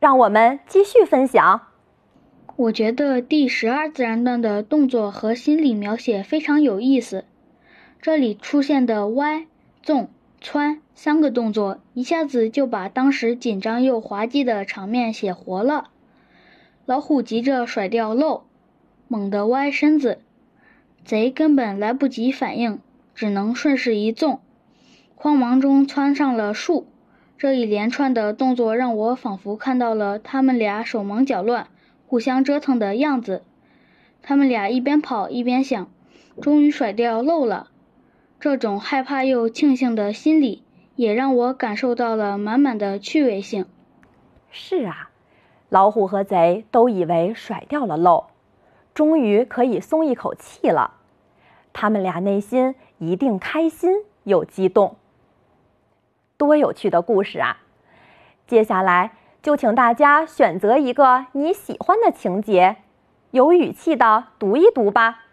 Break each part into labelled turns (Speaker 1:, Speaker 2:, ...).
Speaker 1: 让我们继续分享。
Speaker 2: 我觉得第12自然段的动作和心理描写非常有意思。这里出现的歪、纵、窜3个动作，一下子就把当时紧张又滑稽的场面写活了。老虎急着甩掉漏，猛地歪身子，贼根本来不及反应，只能顺势一纵，慌忙中窜上了树。这一连串的动作让我仿佛看到了他们俩手忙脚乱互相折腾的样子。他们俩一边跑一边想，终于甩掉漏了。这种害怕又庆幸的心理也让我感受到了满满的趣味性。
Speaker 1: 是啊，老虎和贼都以为甩掉了漏，终于可以松一口气了。他们俩内心一定开心又激动。多有趣的故事啊！接下来就请大家选择一个你喜欢的情节，有语气的读一读吧。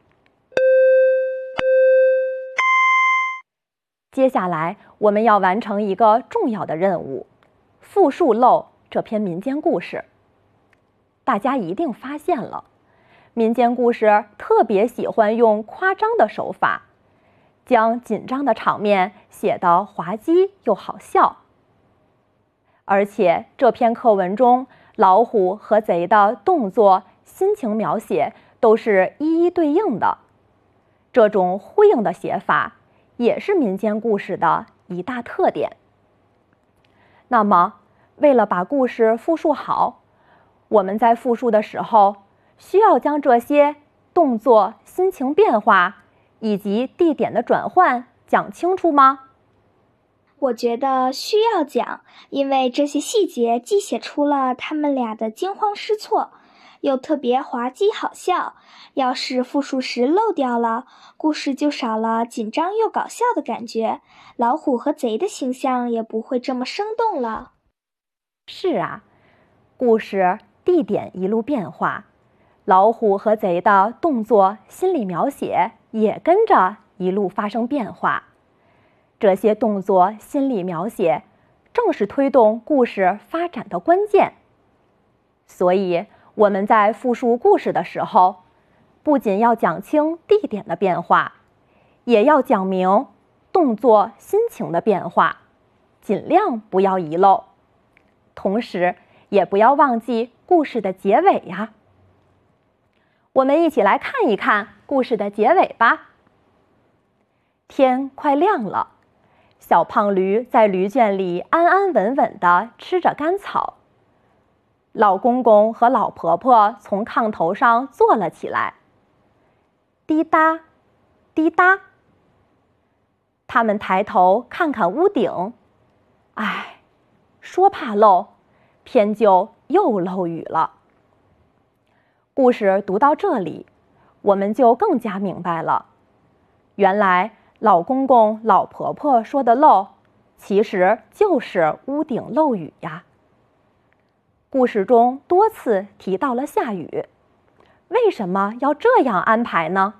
Speaker 1: 接下来我们要完成一个重要的任务，复述漏这篇民间故事。大家一定发现了，民间故事特别喜欢用夸张的手法，将紧张的场面写得滑稽又好笑。而且这篇课文中，老虎和贼的动作、心情描写都是一一对应的。这种呼应的写法也是民间故事的一大特点。那么，为了把故事复述好，我们在复述的时候，需要将这些动作、心情变化以及地点的转换讲清楚吗？
Speaker 3: 我觉得需要讲，因为这些细节既写出了他们俩的惊慌失措，又特别滑稽好笑。要是复述时漏掉了，故事就少了紧张又搞笑的感觉，老虎和贼的形象也不会这么生动了。
Speaker 1: 是啊，故事地点一路变化，老虎和贼的动作、心理描写也跟着一路发生变化。这些动作、心理描写正是推动故事发展的关键。所以我们在复述故事的时候，不仅要讲清地点的变化，也要讲明动作、心情的变化，尽量不要遗漏。同时也不要忘记故事的结尾呀。我们一起来看一看故事的结尾吧。天快亮了，小胖驴在驴圈里安安稳稳地吃着干草。老公公和老婆婆从炕头上坐了起来，滴答，滴答。他们抬头看看屋顶，唉，说怕漏，偏就又漏雨了。故事读到这里，我们就更加明白了，原来老公公、老婆婆说的漏，其实就是屋顶漏雨呀。故事中多次提到了下雨，为什么要这样安排呢？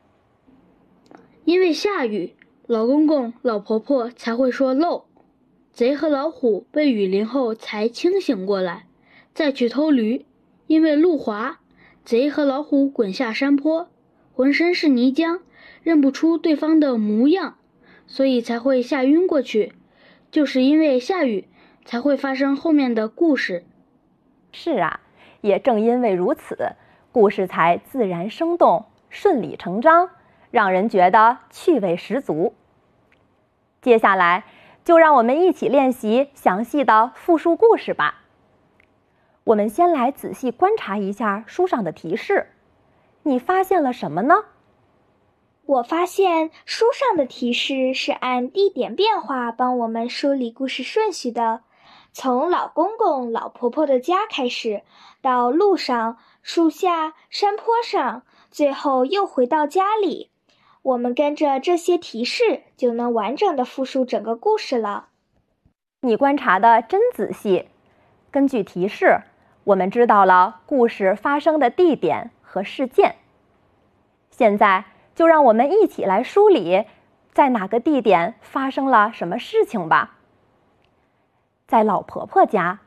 Speaker 2: 因为下雨，老公公、老婆婆才会说漏，贼和老虎被雨淋后才清醒过来，再去偷驴。因为路滑，贼和老虎滚下山坡，浑身是泥浆，认不出对方的模样，所以才会吓晕过去。就是因为下雨，才会发生后面的故事。
Speaker 1: 是啊，也正因为如此，故事才自然生动、顺理成章，让人觉得趣味十足。接下来，就让我们一起练习详细的复述故事吧。我们先来仔细观察一下书上的提示，你发现了什么呢？
Speaker 3: 我发现书上的提示是按地点变化帮我们梳理故事顺序的，从老公公、老婆婆的家开始，到路上、树下、山坡上，最后又回到家里。我们跟着这些提示，就能完整的复述整个故事了。
Speaker 1: 你观察的真仔细。根据提示，我们知道了故事发生的地点和事件。现在就让我们一起来梳理，在哪个地点发生了什么事情吧。在老婆婆家，